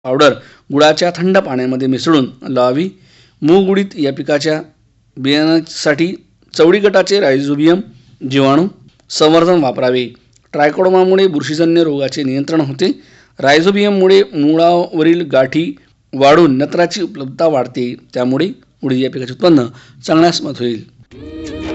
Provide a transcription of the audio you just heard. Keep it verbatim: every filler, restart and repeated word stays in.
Powder गुळाच्या थंड पाण्यामध्ये मिसळून लावावी. मूग उडीद या पिकाच्या बियाण्यासाठी चवळी गटाचे रायझोबियम जीवाणू संवर्धन वापरावे. ट्रायकोडर्मामुळे बुरशीजन्य रोगाचे नियंत्रण होते. रायझोबियममुळे मुळावरील गाठी वाढून नत्राची उपलब्धता वाढते, त्यामुळे उडीद या पिकाचे उत्पन्न चांगल्यास मत होईल.